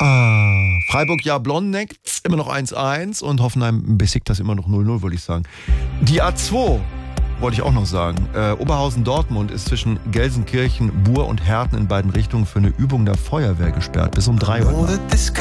Freiburg, ja, Blonneck, immer noch 1-1 und Hoffenheim besiegt das immer noch 0-0, würde ich sagen. Die A2, wollte ich auch noch sagen. Oberhausen-Dortmund ist zwischen Gelsenkirchen, Buhr und Herten in beiden Richtungen für eine Übung der Feuerwehr gesperrt. Bis um 3 Uhr.